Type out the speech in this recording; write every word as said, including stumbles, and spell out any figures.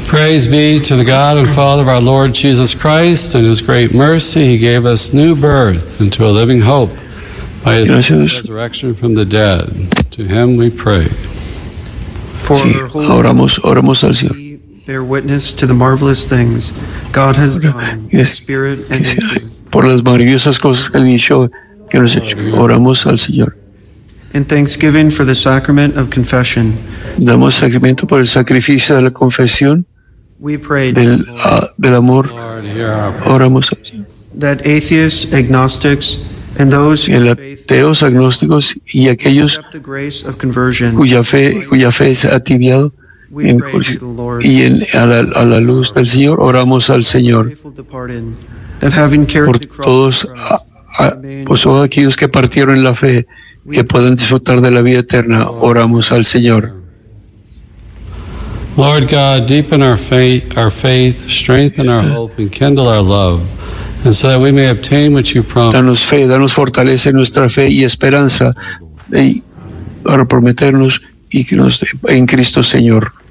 Praise be to the God and Father of our Lord Jesus Christ. In his great mercy, he gave us new birth into a living hope by his Gracias. resurrection from the dead. To him we pray. For Sí, holy oramos, oramos al Señor. we bear witness to the marvelous things God has done in Es- spirit que and in sea- truth. Por las maravillosas cosas que Él hizo, que nos ha hecho. Oramos al Señor. In thanksgiving for the sacrament of confession, Damos sacramento por el sacrificio de la confesión, we pray del, ah, del amor. Lord, hear our prayer. Oramos al Señor. that atheists, agnostics, and those El whose faith ateos, agnósticos y aquellos accept the grace of conversion, cuya fe, cuya fe es atibiado we en, pray to the Lord, y en, a, la, a la luz del Señor, oramos al Señor faithful departed, that having carried por the cross todos, of a- Christ, a- por todos aquellos que partieron en la fe, que puedan disfrutar de la vida eterna. Oramos al Señor. Lord God, deepen our faith, our faith, strengthen our hope, and kindle our love, and so that we may obtain what you promised. Danos fe, danos fortaleza en nuestra fe y esperanza y para prometernos y que nos en Cristo Señor.